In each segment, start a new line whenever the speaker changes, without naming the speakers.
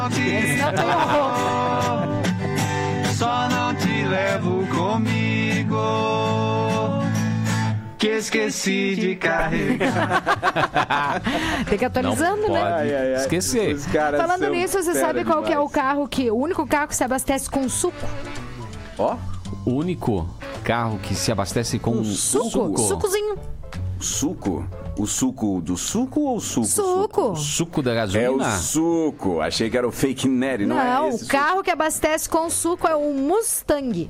Só não te levo comigo, que esqueci de carregar.
Tem que ir atualizando, né?
Esquecer.
Falando nisso, você sabe qual que é o único carro que se abastece com suco?
Ó.
O único carro que se abastece com suco?
Sucozinho.
Suco? O suco do suco ou suco?
Suco.
Suco da gasolina?
É o suco. Achei que era o fake Nery, não é esse?
O carro que abastece com suco é o Mustang.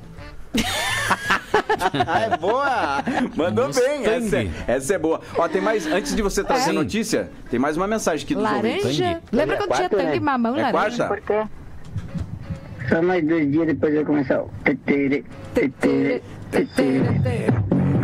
É boa! Mandou bem, essa é boa. Ó, tem mais, antes de você trazer a notícia, tem mais uma mensagem aqui do
laranja. Lembra quando tinha tangue mamão laranja?
Por quê? Só mais 2 dias depois vai começar o tetere, tetere, tetere.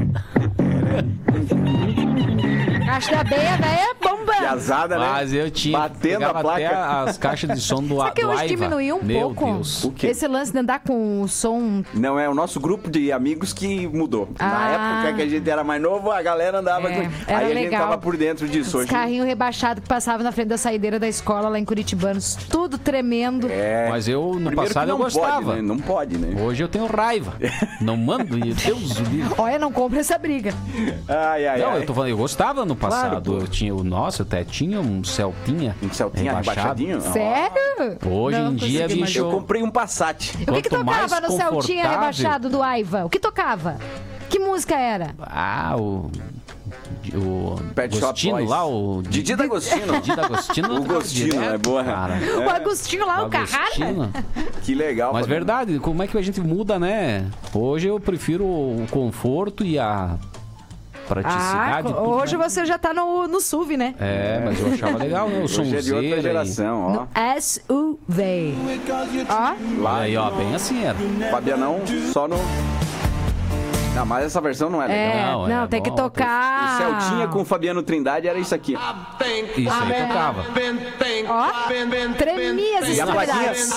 Caixa da beia, velho, bomba!
Piazada, né?
Mas eu tinha.
Batendo a placa.
Até as caixas de som do Aiva.
Só que hoje diminuiu
Meu
pouco.
Deus.
O quê?
Esse lance de andar com o som.
Não, é o nosso grupo de amigos que mudou. Na época que a gente era mais novo, a galera andava com.
Era
aí a
legal.
gente tava por dentro disso.
Os
Hoje.
carrinhos rebaixados que passavam na frente da saideira da escola lá em Curitibanos. Tudo tremendo.
Mas eu, no
Primeiro
passado,
que
eu
não
gostava.
Pode, né? Não pode, né?
Hoje eu tenho raiva. Não mando, meu Deus do livro.
Olha, não compra essa briga.
Não, eu tô falando, eu gostava no passado.
Claro,
eu tinha eu até tinha um Celtinha.
Um Celtinha rebaixadinho?
Sério?
Hoje em dia, bicho.
Eu comprei um Passat.
O que tocava no Celtinha
confortável...
rebaixado do Aiva? O que tocava? Que música era?
O
Pet Shop
Agostino
Boys.
lá, o
Didi D'Agostino.
Didi D'Agostino.
O Agostino, é boa.
O Agostinho lá, o Carrara.
Que legal.
Mas verdade, como é que a gente muda, né? Hoje eu prefiro o conforto e a praticidade.
Hoje você já tá no SUV, né?
É, mas eu achava legal, né? O
Hoje é de outra geração, ó.
No SUV. Ó.
Lá aí, ó, bem assim era.
Fabianão só no... Não, mas essa versão não é legal.
Não, tem que tocar.
O Celtinha com o Fabiano Trindade era isso aqui.
Isso aí tocava.
Ó, tremia as extremidades.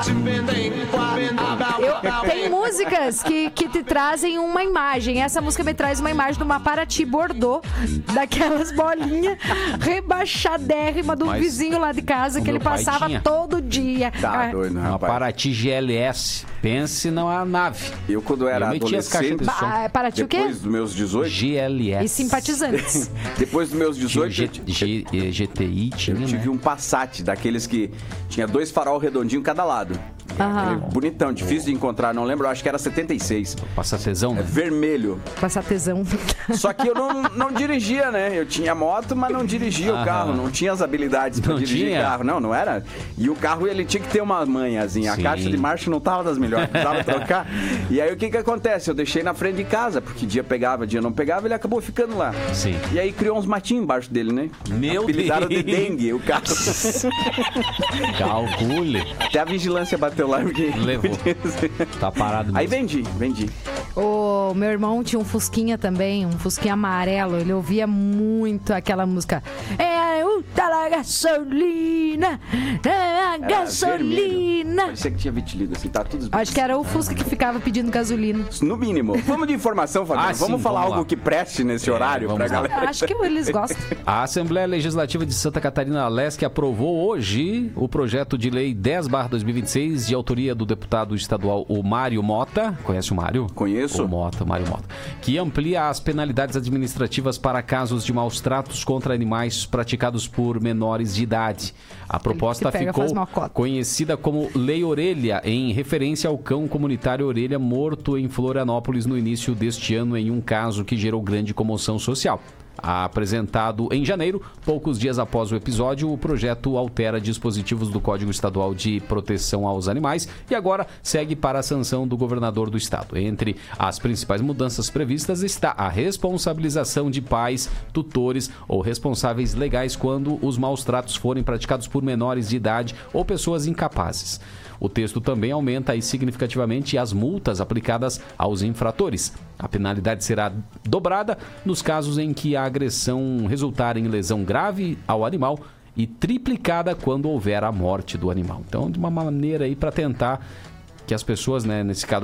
Tem músicas que te trazem uma imagem. Essa música me traz uma imagem de uma Paraty Bordeaux, daquelas bolinhas rebaixadérrima do vizinho lá de casa que ele passava todo dia.
Tá doido, rapaz.
Uma Paraty GLS. Pense na nave.
Eu, quando era adolescente...
Paraty o quê?
Depois dos meus 18...
GLS.
E simpatizantes.
Depois dos meus 18...
GTI tinha,
eu tive um Passat, daqueles que tinha 2 farol redondinhos em cada lado. Bonitão, difícil de encontrar, não lembro, eu acho que era 76.
Passatezão, né?
Vermelho.
Passatezão.
Só que eu não dirigia, né? Eu tinha moto, mas não dirigia o carro, não tinha as habilidades pra dirigir carro. Não era. E o carro, ele tinha que ter uma manhazinha. A caixa de marcha não tava das melhores, precisava trocar. E aí, o que acontece? Eu deixei na frente de casa, porque dia pegava, dia não pegava, ele acabou ficando lá.
Sim.
E aí, criou uns matinhos embaixo dele, né? Apelidaram de dengue, o carro.
Calcule.
Até a vigilância bateu lá.
Levou. Tá parado mesmo.
Aí vendi.
O meu irmão tinha um Fusquinha também, um Fusquinha amarelo. Ele ouvia muito aquela música. É a gasolina, é a gasolina.
Parecia que tinha vitiligo, assim, tá tudo...
Acho que era o Fusca que ficava pedindo gasolina.
No mínimo. Vamos de informação, Fabiano. Vamos falar algo
lá.
Que preste nesse horário pra galera.
Acho que eles gostam.
A Assembleia Legislativa de Santa Catarina Leste aprovou hoje o projeto de lei 10/2026 de autoria do deputado estadual o Mário Mota. Conhece o Mário?
Conheço.
Mário Mota. Que amplia as penalidades administrativas para casos de maus tratos contra animais praticados por menores de idade. A proposta ficou conhecida como Lei Orelha, em referência ao cão comunitário Orelha morto em Florianópolis no início deste ano em um caso que gerou grande comoção social. Apresentado em janeiro, poucos dias após o episódio, o projeto altera dispositivos do Código Estadual de Proteção aos Animais e agora segue para a sanção do governador do estado. Entre as principais mudanças previstas está a responsabilização de pais, tutores ou responsáveis legais quando os maus tratos forem praticados por menores de idade ou pessoas incapazes. O texto também aumenta significativamente as multas aplicadas aos infratores. A penalidade será dobrada nos casos em que a agressão resultar em lesão grave ao animal e triplicada quando houver a morte do animal. Então, de uma maneira aí para tentar que as pessoas, né, nesse caso